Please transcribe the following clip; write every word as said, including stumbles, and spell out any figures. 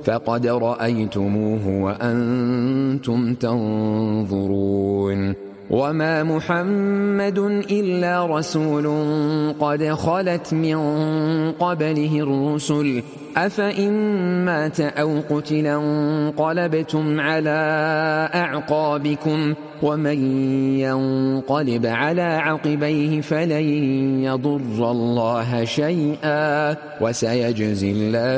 فقد رأيتموه وأنتم تنظرون وما محمد إلا رسول قد خلت من قبله الرسل أفإن مات أو قتل انقلبتم على أعقابكم ومن ينقلب على عقبيه فلن يضر الله شيئا وسيجزي الله